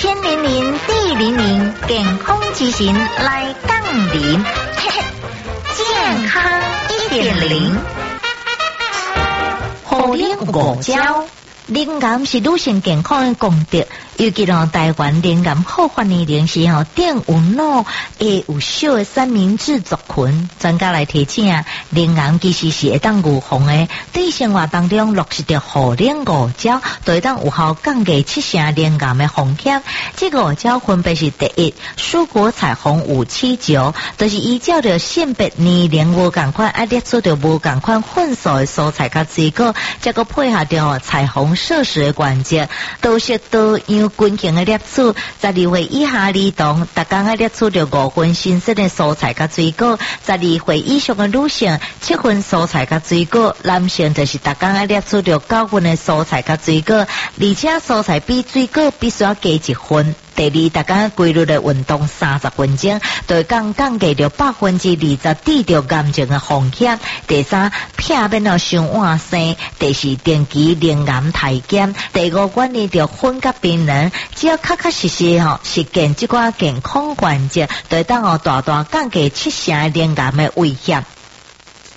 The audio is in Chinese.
天00地00健康之行来杠铃，健康1.0，护龄五招。灵感是女性健康的功德，尤其台湾灵感好发年龄时电有脑会有小的三明治族群，专家来提醒啊，灵感其实是会当预防的，对生活当中落实着护龄五招，就会当有效降低70%灵感的风险。这个五招分别是：第一，蔬果彩虹579，就是依照着性别年龄无同款，列出着无同款混素的蔬菜甲水果，再个配合着彩虹摄食的关节，多色多样均衡的列出。12岁以下儿童，逐天列出着5份新鲜的蔬菜甲水果；12岁以上的女性，7份蔬菜甲水果；男性就是逐天列出着9份的蔬菜甲水果，而且蔬菜比水果必须要加1份。第二，大家规律的运动30分钟，就会降低着20%着癌症的风险。第三，避免伤晚生。第四，定期灵癌体检。第五，管理着混甲病人，只要确实实践这个健康关节，就会当大大降低70%灵癌的危险。